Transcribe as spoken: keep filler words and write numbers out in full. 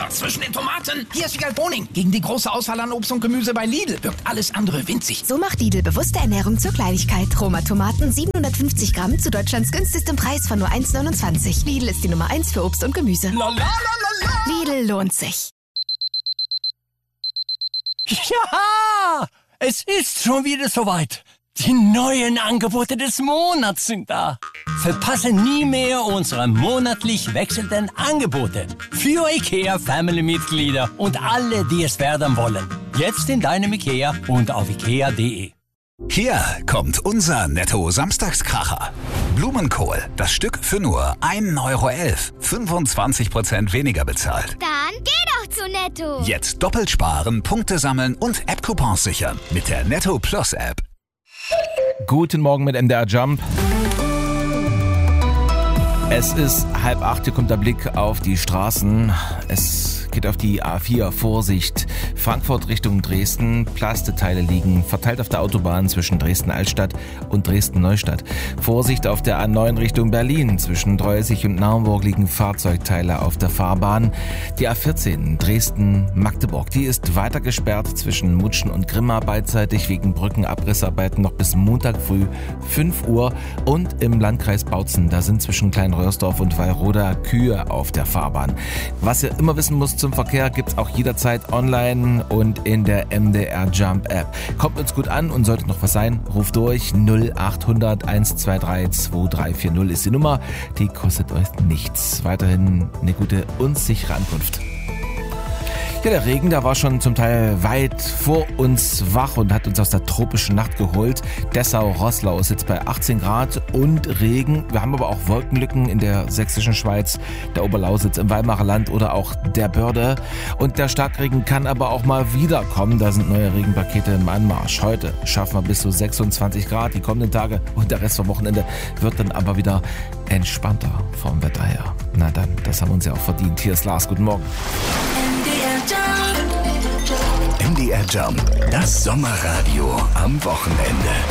Lecker zwischen den Tomaten. Hier ist Wiegald Boning. Gegen die große Auswahl an Obst und Gemüse bei Lidl wirkt alles andere winzig. So macht Lidl bewusste Ernährung zur Kleinigkeit. Roma Tomaten siebenhundertfünfzig Gramm zu Deutschlands günstigstem Preis von nur eins neunundzwanzig. Lidl ist die Nummer eins für Obst und Gemüse. La, la, la, la, la. Lidl lohnt sich. Ja, es ist schon wieder soweit. Die neuen Angebote des Monats sind da. Verpasse nie mehr unsere monatlich wechselnden Angebote. Für IKEA Family-Mitglieder und alle, die es werden wollen. Jetzt in deinem IKEA und auf ikea punkt de. Hier kommt unser Netto-Samstagskracher. Blumenkohl, das Stück für nur ein Euro elf. fünfundzwanzig Prozent weniger bezahlt. Dann geh doch zu Netto. Jetzt doppelt sparen, Punkte sammeln und App-Coupons sichern mit der Netto Plus App. Guten Morgen mit M D R Jump. Es ist halb acht, hier kommt der Blick auf die Straßen. Es geht auf die A vier, Vorsicht, Frankfurt Richtung Dresden. Plasteteile liegen verteilt auf der Autobahn zwischen Dresden-Altstadt und Dresden-Neustadt. Vorsicht auf der A neun Richtung Berlin. Zwischen Dreusig und Naumburg liegen Fahrzeugteile auf der Fahrbahn. Die A vierzehn, Dresden-Magdeburg, die ist weiter gesperrt zwischen Mutschen und Grimma beidseitig wegen Brückenabrissarbeiten noch bis Montag früh fünf Uhr. Und im Landkreis Bautzen, da sind zwischen Kleinröhrsdorf und Wallroda Kühe auf der Fahrbahn. Was ihr immer wissen müsst zum Verkehr, gibt's auch jederzeit online und in der M D R Jump App. Kommt uns gut an und sollte noch was sein, ruft durch. null achthundert eins zwei drei zwei drei vier null ist die Nummer. Die kostet euch nichts. Weiterhin eine gute und sichere Ankunft. Ja, der Regen, der war schon zum Teil weit vor uns wach und hat uns aus der tropischen Nacht geholt. Dessau-Roßlau ist jetzt bei achtzehn Grad und Regen. Wir haben aber auch Wolkenlücken in der sächsischen Schweiz, der Oberlausitz, im Weimarer Land oder auch der Börde. Und der Starkregen kann aber auch mal wiederkommen. Da sind neue Regenpakete im Anmarsch. Heute schaffen wir bis zu sechsundzwanzig Grad die kommenden Tage und der Rest vom Wochenende wird dann aber wieder entspannter vom Wetter her. Na dann, das haben wir uns ja auch verdient. Hier ist Lars, guten Morgen. M D R Jump, das Sommerradio am Wochenende.